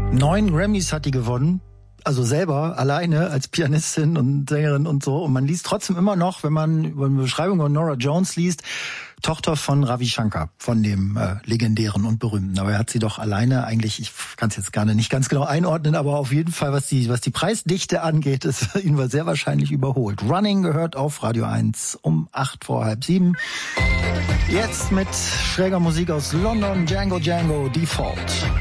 9 Grammys hat die gewonnen. Also selber, alleine, als Pianistin und Sängerin und so. Und man liest trotzdem immer noch, wenn man über eine Beschreibung von Norah Jones liest, Tochter von Ravi Shankar, von dem legendären und berühmten. Aber er hat sie doch alleine eigentlich, ich kann es jetzt gar nicht ganz genau einordnen, aber auf jeden Fall, was die Preisdichte angeht, ist ihn sehr wahrscheinlich überholt. Running gehört auf Radio 1 um 6:45. Jetzt mit schräger Musik aus London, Django Default.